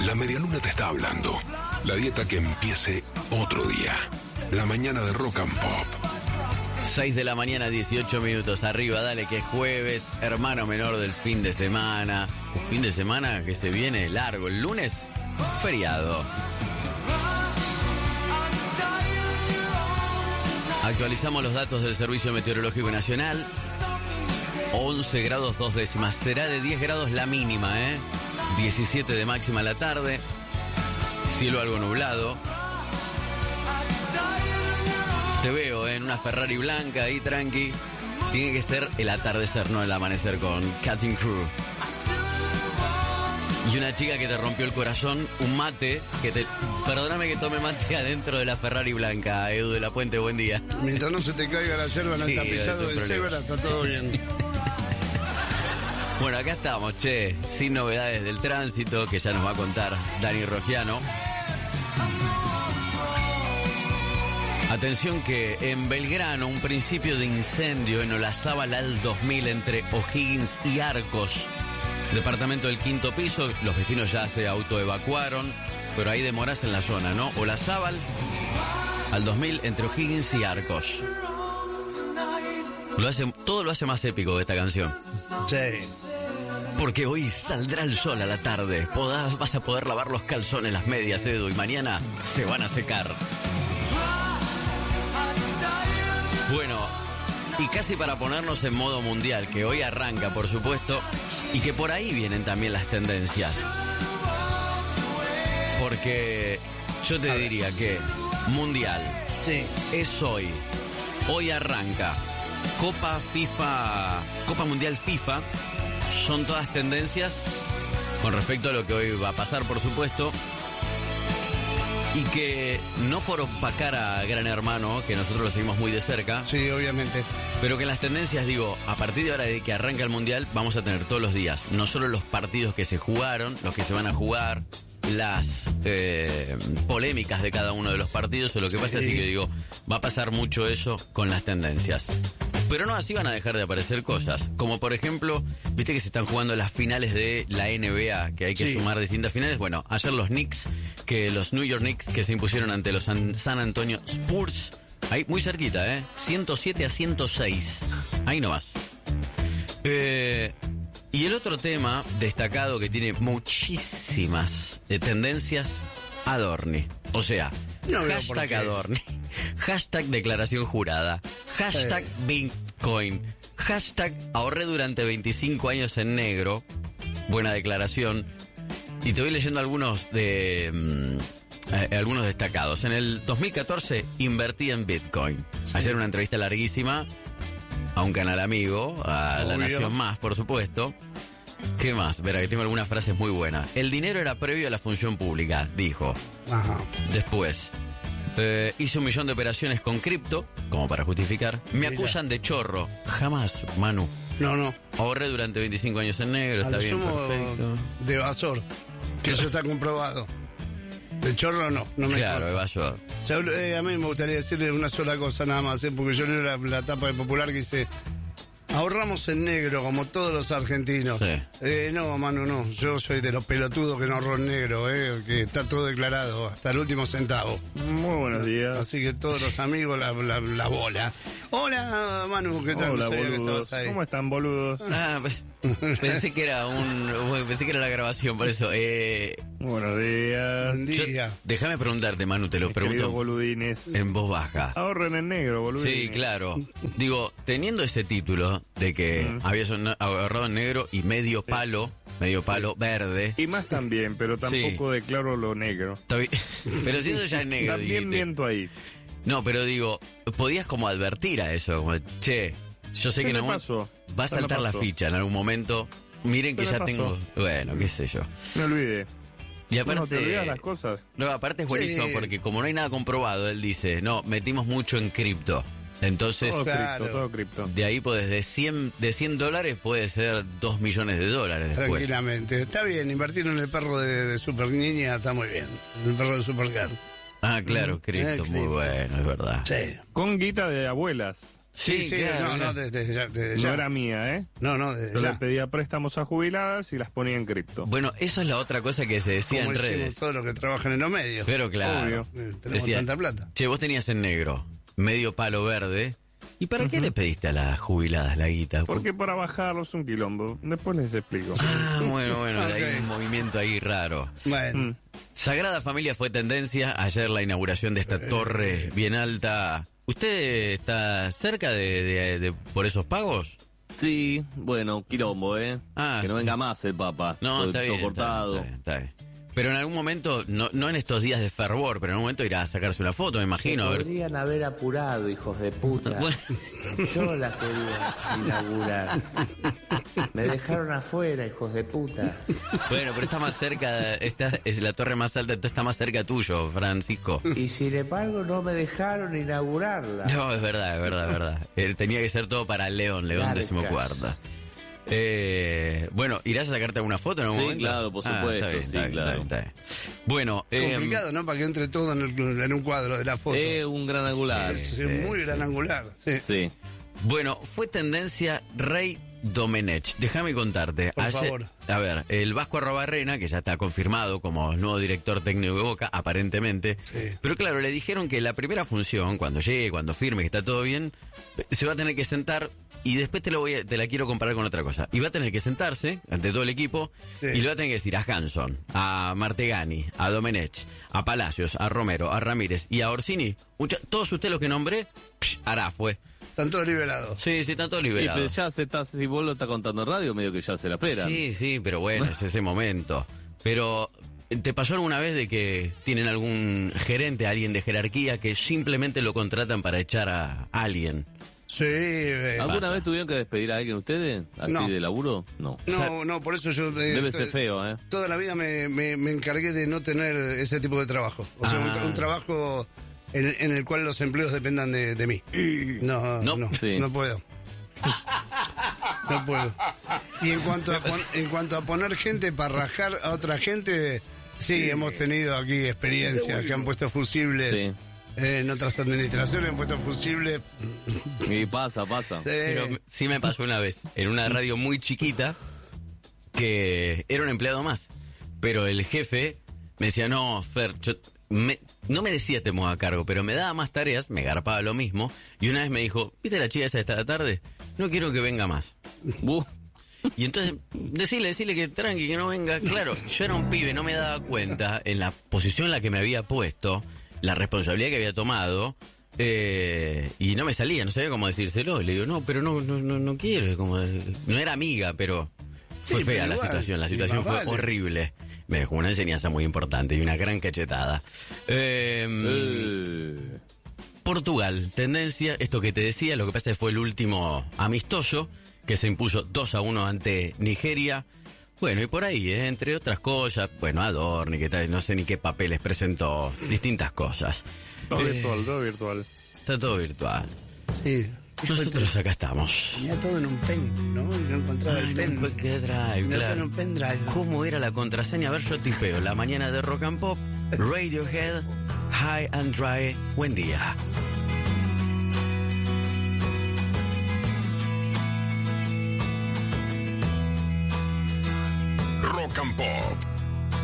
La medialuna te está hablando. La dieta que empiece otro día. La mañana de Rock and Pop. 6 de la mañana, 18 minutos. Arriba, dale, que es jueves, hermano menor del fin de semana. Un fin de semana que se viene largo. El lunes, feriado. Actualizamos los datos del Servicio Meteorológico Nacional. 11 grados 2 décimas. Será de 10 grados la mínima, 17 de máxima la tarde. Cielo algo nublado. Te veo en una Ferrari blanca ahí, tranqui. Tiene que ser el atardecer, no el amanecer, con Cutting Crew. Y una chica que te rompió el corazón, un mate, perdóname que tome mate adentro de la Ferrari blanca, Edu de la Puente, buen día. Mientras no se te caiga la yerba, no está pisado del cebra, está todo bien. Bueno, acá estamos, sin novedades del tránsito, que ya nos va a contar Dani Rogiano. Atención que en Belgrano, un principio de incendio en Olazábal al 2000 entre O'Higgins y Arcos. Departamento del quinto piso, los vecinos ya se autoevacuaron, pero hay demoras en la zona, ¿no? Olazábal al 2000 entre O'Higgins y Arcos. Todo lo hace más épico esta canción. Sí. Porque hoy saldrá el sol a la tarde. Vas a poder lavar los calzones, las medias, Edu, y mañana se van a secar. Bueno, y casi para ponernos en modo mundial, que hoy arranca, por supuesto, y que por ahí vienen también las tendencias. Porque yo te diría que mundial es hoy. Hoy arranca Copa Mundial FIFA. Son todas tendencias con respecto a lo que hoy va a pasar, por supuesto. Y que no por opacar a Gran Hermano, que nosotros lo seguimos muy de cerca. Sí, obviamente. Pero que en las tendencias, digo, a partir de ahora de que arranca el Mundial, vamos a tener todos los días, no solo los partidos que se jugaron, los que se van a jugar, las polémicas de cada uno de los partidos, o lo que pasa es que digo, va a pasar mucho eso con las tendencias. Pero no así van a dejar de aparecer cosas, como por ejemplo, viste que se están jugando las finales de la NBA, que hay que sumar distintas finales. Bueno, ayer los New York Knicks, que se impusieron ante los San Antonio Spurs, ahí muy cerquita, 107-106, ahí nomás. Y el otro tema destacado que tiene muchísimas tendencias, Adorni. O sea, hashtag Adorni, hashtag declaración jurada, hashtag Bitcoin, hashtag ahorré durante 25 años en negro, buena declaración. Y te voy leyendo algunos destacados. En el 2014 invertí en Bitcoin. Ayer una entrevista larguísima a un canal amigo, a La Nación Más, por supuesto. ¿Qué más? Verá, que tengo algunas frases muy buenas. El dinero era previo a la función pública, dijo. Ajá. Después, hice 1 millón de operaciones con cripto, como para justificar. Me acusan de chorro. Jamás, Manu. No. Ahorré durante 25 años en negro, está bien, perfecto. De evasor, que eso está comprobado. De chorro no me Claro, evasor. A mí me gustaría decirle una sola cosa nada más, porque yo leo la tapa de Popular que dice: ahorramos en negro como todos los argentinos. Sí. No, Manu, no. Yo soy de los pelotudos que no ahorro en negro, que está todo declarado hasta el último centavo. Muy buenos días. Así que todos los amigos, la bola. Hola, Manu, ¿qué tal? Hola, No sabía que boludos. estabas ahí. ¿Cómo están, boludos? Pensé que era la grabación, por eso. Buenos días. Buen día. Déjame preguntarte, Manu, te lo Mis pregunto queridos boludines. en voz baja. Ahorren en negro, boludines. Sí, claro. Digo, teniendo ese título de que habías ahorrado en negro y medio palo verde. Y más también, pero tampoco declaro lo negro. Está bien. Pero si eso ya es negro. También dijiste. miento ahí. No, pero digo, podías como advertir a eso, como, che, yo sé que en algún pasó? va a saltar la ficha en algún momento. Miren que Se me ya pasó. tengo, bueno, qué sé yo. Me olvidé. Y aparte, No te olvidas las cosas. No, aparte es buenísimo porque como no hay nada comprobado, él dice, no, metimos mucho en cripto. Entonces, Todo cripto. de ahí podés, de $100 puede ser $2 millones después. Tranquilamente. Está bien, invertir en el perro de Super Niña está muy bien. El perro de Supergirl. Ah, claro, cripto, muy bueno, es verdad. Sí. Con guita de abuelas. Sí, claro, no, desde ya. No era mía, ¿eh? No, desde Yo ya. le pedía préstamos a jubiladas y las ponía en cripto. Bueno, eso es la otra cosa que se decía Como en hicimos redes. todos los que trabajan en los medios. Pero claro, Tenemos decía, tanta plata. che, vos tenías en negro, medio palo verde. ¿Y para qué le pediste a las jubiladas la guita? Porque para bajarlos un quilombo. Después les explico. Ah, bueno, Ok. hay un movimiento ahí raro. Bueno, Sagrada Familia fue tendencia ayer la inauguración de esta torre bien alta. ¿Usted está cerca de por esos pagos? Sí, bueno, quilombo, ¿eh? Ah, que no sí. venga más el Papa. No, Todo- está todo bien, cortado. está bien. Pero en algún momento, no en estos días de fervor, pero en algún momento irá a sacarse una foto, me imagino. A ver. Podrían haber apurado, hijos de puta. Bueno. Yo la quería inaugurar. Me dejaron afuera, hijos de puta. Bueno, pero está más cerca, esta es la torre más alta, entonces está más cerca tuyo, Francisco. Y sin embargo no me dejaron inaugurarla. No, es verdad. Tenía que ser todo para León Garcas. 14ª. Bueno, ¿irás a sacarte alguna foto en algún Sí, momento? claro, por supuesto, sí, claro. Está bien. Bueno, complicado, ¿no? Para que entre todo en un cuadro de la foto. Un gran angular. Es muy gran angular, sí. Sí. bueno, fue tendencia Rey Domenech. Déjame contarte. Por favor. A ver, el Vasco Arrobarrena, que ya está confirmado como el nuevo director técnico de Boca, aparentemente. Sí. Pero claro, le dijeron que la primera función, cuando llegue, cuando firme, que está todo bien, se va a tener que sentar. Y después te la quiero comparar con otra cosa. Y va a tener que sentarse ante todo el equipo Sí. y le va a tener que decir a Hanson, a Martegani, a Domenech, a Palacios, a Romero, a Ramírez y a Orsini. Todos ustedes los que nombré, hará fue. Están todos liberados. Sí, están todos Sí, pero liberados. ya se está, si vos lo estás contando en radio, medio que ya se la esperan. Sí, pero bueno, es ese momento. Pero, ¿te pasó alguna vez de que tienen algún gerente, alguien de jerarquía, que simplemente lo contratan para echar a alguien? Sí. ¿Alguna pasa. vez tuvieron que despedir a alguien ustedes? ¿Así No. de laburo? No. No, por eso yo... Debe ser feo, ¿eh? Toda la vida me encargué de no tener ese tipo de trabajo. O sea, un trabajo en el cual los empleos dependan de mí. No Sí. no puedo. No puedo. Y en cuanto a poner gente para rajar a otra gente, sí, hemos tenido aquí experiencias que han puesto fusibles. Sí. En otras administraciones han puesto fusibles. Y pasa. Pero sí me pasó una vez, en una radio muy chiquita, que era un empleado más. Pero el jefe me decía, no, Fer, no me decía te a cargo, pero me daba más tareas, me garpaba lo mismo. Y una vez me dijo, ¿viste la chica esa de esta tarde? No quiero que venga más. Y entonces, decirle que tranqui, que no venga. Claro, yo era un pibe, no me daba cuenta en la posición en la que me había puesto, la responsabilidad que había tomado, y no me salía, no sabía cómo decírselo. Y le digo, no, pero no quiero, como, no era amiga, pero fue Sí, fea pero la igual, situación y fue más vale. horrible. Me dejó una enseñanza muy importante y una gran cachetada. Portugal, tendencia, esto que te decía, lo que pasa es que fue el último amistoso, que se impuso 2-1 ante Nigeria. Bueno, y por ahí, entre otras cosas, bueno, Adorni, que tal, no sé ni qué papeles presentó, distintas cosas. Todo virtual. Está todo virtual. Sí. Nosotros acá estamos. Tenía todo en un pen, ¿no? Y no encontraba el pen. ¿Qué drive? No, Claro. en un pendrive. ¿Cómo era la contraseña? A ver, yo tipeo. La mañana de Rock and Pop, Radiohead, High and Dry, buen día. Rock and Pop.